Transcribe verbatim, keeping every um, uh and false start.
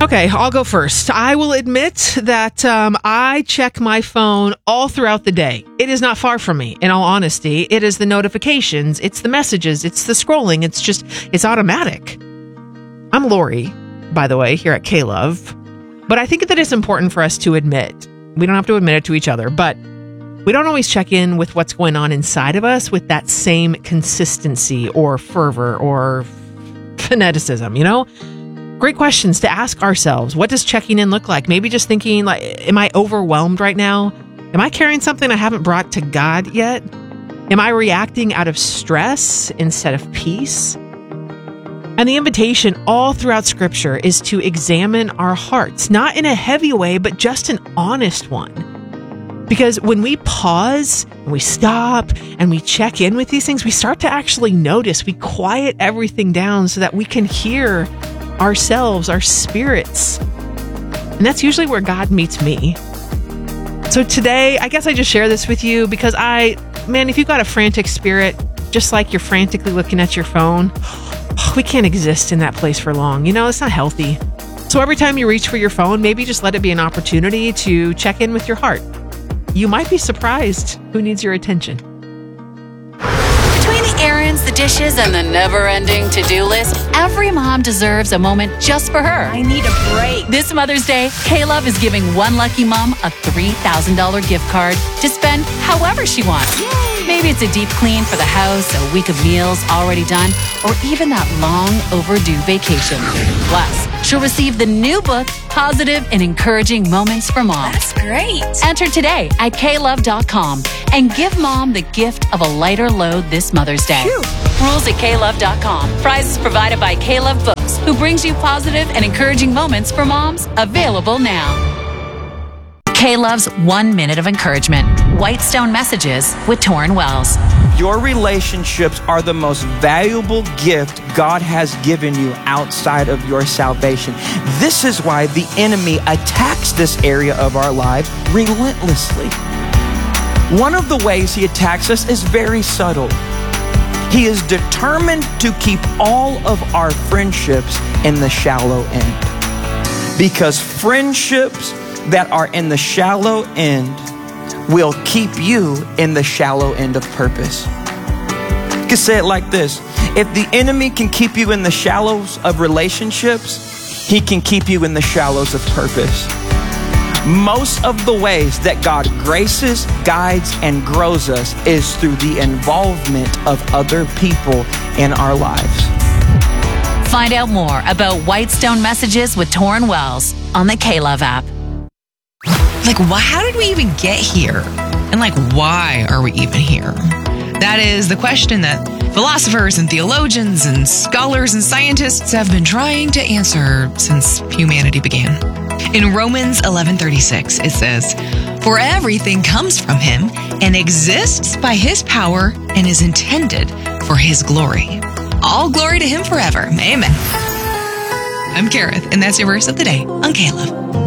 Okay, I'll go first. I will admit that um, I check my phone all throughout the day. It is not far from me, in all honesty. It is the notifications, it's the messages, it's the scrolling. It's just, it's automatic. I'm Lori, by the way, here at K-Love. But I think that it's important for us to admit, we don't have to admit it to each other, but we don't always check in with what's going on inside of us with that same consistency or fervor or fanaticism, you know? Great questions to ask ourselves. What does checking in look like? Maybe just thinking, like, am I overwhelmed right now? Am I carrying something I haven't brought to God yet? Am I reacting out of stress instead of peace? And the invitation all throughout Scripture is to examine our hearts, not in a heavy way, but just an honest one. Because when we pause and we stop and we check in with these things, we start to actually notice. We quiet everything down so that we can hear ourselves, our spirits. And that's usually where God meets me. So today, I guess I just share this with you because I, man, if you've got a frantic spirit, just like you're frantically looking at your phone, we can't exist in that place for long. You know, it's not healthy. So every time you reach for your phone, maybe just let it be an opportunity to check in with your heart. You might be surprised who needs your attention. Between the errands, the dishes, and the never-ending to-do list, every mom deserves a moment just for her. I need a break. This Mother's Day, K-Love is giving one lucky mom a three thousand dollars gift card to spend however she wants. Yay. Maybe it's a deep clean for the house, a week of meals already done, or even that long overdue vacation. Plus, she'll receive the new book, Positive and Encouraging Moments for Moms. That's great. Enter today at K love dot com and give mom the gift of a lighter load this Mother's Day. Phew. Rules at K love dot com. Prizes provided by K-Love Books, who brings you positive and encouraging moments for moms. Available now. K-Love's One Minute of Encouragement. Whitestone Messages with Torrin Wells. Your relationships are the most valuable gift God has given you outside of your salvation. This is why the enemy attacks this area of our lives relentlessly. One of the ways he attacks us is very subtle. He is determined to keep all of our friendships in the shallow end. Because friendships that are in the shallow end will keep you in the shallow end of purpose. You can say it like this. If the enemy can keep you in the shallows of relationships, he can keep you in the shallows of purpose. Most of the ways that God graces, guides, and grows us is through the involvement of other people in our lives. Find out more about Whitestone Messages with Torrin Wells on the K-Love app. Like, why, how did we even get here? And like, why are we even here? That is the question that philosophers and theologians and scholars and scientists have been trying to answer since humanity began. In Romans eleven thirty-six, it says, "For everything comes from him and exists by his power and is intended for his glory. All glory to him forever. Amen." I'm Kareth, and that's your verse of the day on K-Love.